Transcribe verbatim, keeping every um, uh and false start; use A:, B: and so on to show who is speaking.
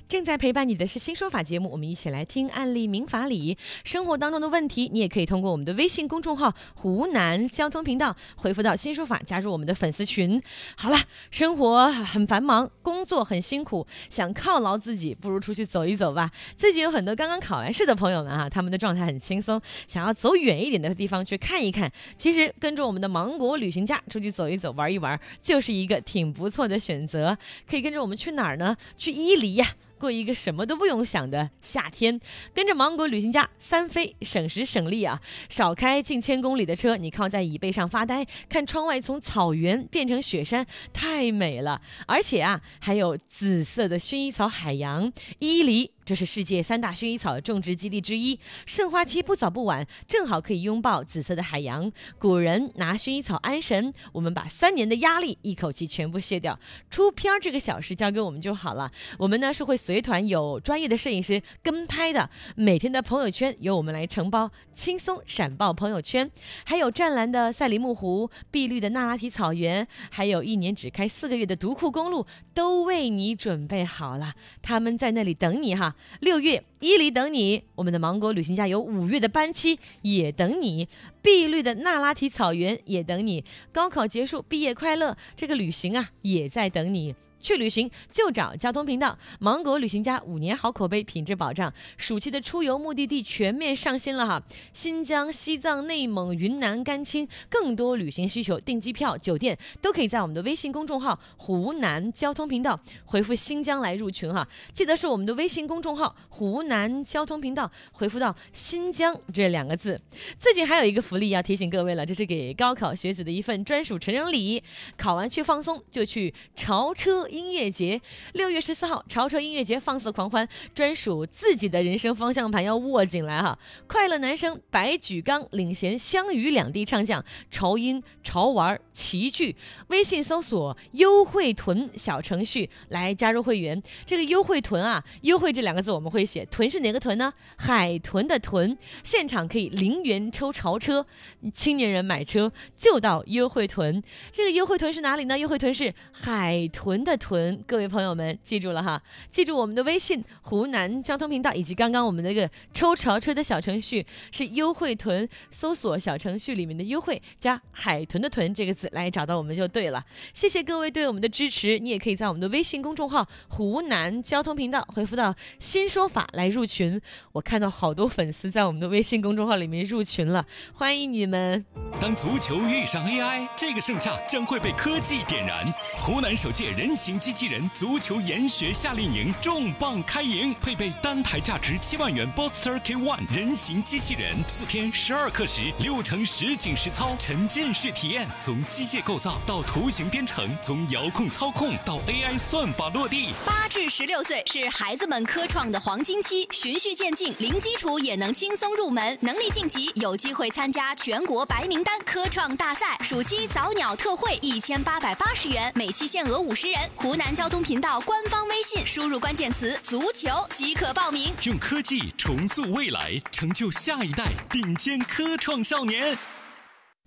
A: 正在陪伴你的是新说法节目，我们一起来听案例民法理。生活当中的问题，你也可以通过我们的微信公众号湖南交通频道回复到新说法，加入我们的粉丝群。好了，生活很繁忙，工作很辛苦，想犒劳自己，不如出去走一走吧。最近有很多刚刚考完试的朋友们啊，他们的状态很轻松，想要走远一点的地方去看一看。其实跟着我们的芒果旅行家出去走一走，玩一玩，就是一个挺不错的选择。可以跟着我们去哪儿呢？去伊犁呀、啊。过一个什么都不用想的夏天，跟着芒果旅行家三飞，省时省力啊！少开近千公里的车，你靠在椅背上发呆，看窗外从草原变成雪山，太美了。而且啊，还有紫色的薰衣草海洋，伊犁这是世界三大薰衣草种植基地之一，盛花期不早不晚，正好可以拥抱紫色的海洋。古人拿薰衣草安神，我们把三年的压力一口气全部卸掉，出片这个小事交给我们就好了。我们呢是会随团有专业的摄影师跟拍的，每天的朋友圈由我们来承包，轻松闪爆朋友圈。还有湛蓝的赛里木湖，碧绿的那拉提草原，还有一年只开四个月的独库公路，都为你准备好了，他们在那里等你哈。六月伊犁等你，我们的芒果旅行家有五月的班期也等你，碧绿的那拉提草原也等你，高考结束毕业快乐，这个旅行啊也在等你。去旅行就找交通频道，芒果旅行家五年好口碑，品质保障。暑期的出游目的地全面上新了哈，新疆、西藏、内蒙、云南、甘青，更多旅行需求，订机票、酒店都可以在我们的微信公众号湖南交通频道回复新疆来入群哈。记得是我们的微信公众号湖南交通频道回复到新疆这两个字。最近还有一个福利要提醒各位了，这是给高考学子的一份专属成人礼。考完去放松就去潮车音乐节，六月十四号潮车音乐节放肆狂欢，专属自己的人生方向盘要握紧来哈！快乐男生白举纲领衔湘渝两地唱将，潮音潮玩齐聚。微信搜索优惠囤小程序来加入会员。这个优惠囤啊，优惠这两个字我们会写，囤是哪个囤呢？海豚的豚。现场可以零元抽潮车，青年人买车就到优惠囤。这个优惠囤是哪里呢？优惠囤是海豚的屯，各位朋友们记住了哈，记住我们的微信湖南交通频道，以及刚刚我们那个抽潮车的小程序是优惠屯，搜索小程序里面的优惠加海豚的豚这个字来找到我们就对了。谢谢各位对我们的支持，你也可以在我们的微信公众号湖南交通频道回复到新说法来入群。我看到好多粉丝在我们的微信公众号里面入群了，欢迎你们。
B: 当足球遇上 A I， 这个盛夏将会被科技点燃。湖南首届人形机器人足球研学夏令营重磅开营，配备单台价值七万元 Boxster K 一 人形机器人，四天十二课时，六成实景实操，沉浸式体验，从机械构造到图形编程，从遥控操控到 A I 算法落地。
C: 八至十六岁是孩子们科创的黄金期，循序渐进，零基础也能轻松入门，能力晋级有机会参加全国白名单科创大赛。暑期早鸟特惠一千八百八十元，每期限额五十人。湖南交通频道官方微信输入关键词足球即可报名。
B: 用科技重塑未来，成就下一代顶尖科创少年。